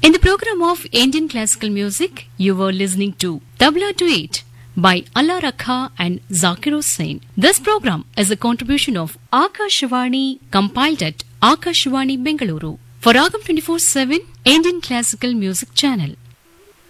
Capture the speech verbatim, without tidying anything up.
In the program of Indian classical music, you were listening to Tabla Duet by Allah Rakha and Zakir Hussain. This program is a contribution of Akashvani compiled at Akashvani Bengaluru for Ragam twenty-four seven Indian Classical Music Channel.